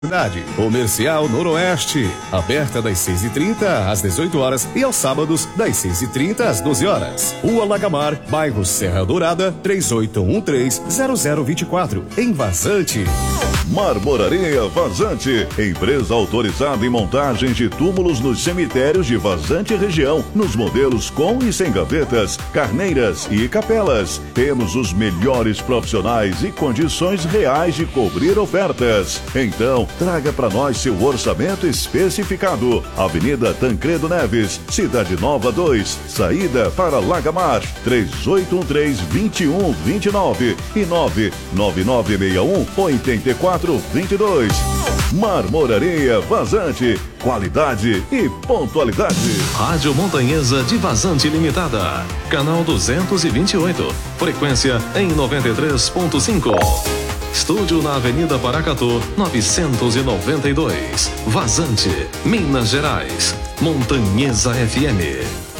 Comercial Noroeste, aberta das 6h30 às 18 horas e aos sábados das 6h30 às 12 horas. Rua Lagamar, bairro Serra Dourada, 3813-0024, em Vazante. Marmoraria Vazante, empresa autorizada em montagem de túmulos nos cemitérios de Vazante região, nos modelos com e sem gavetas, carneiras e capelas. Temos os melhores profissionais e condições reais de cobrir ofertas. Então, traga para nós seu orçamento especificado. Avenida Tancredo Neves, Cidade Nova 2, saída para Lagamar, 3813-2129 e 99961-8422. Marmoraria Vazante, qualidade e pontualidade. Rádio Montanhesa de Vazante Limitada, canal 228, frequência em 93.5. Estúdio na Avenida Paracatu, 992, Vazante, Minas Gerais. Montanhesa FM.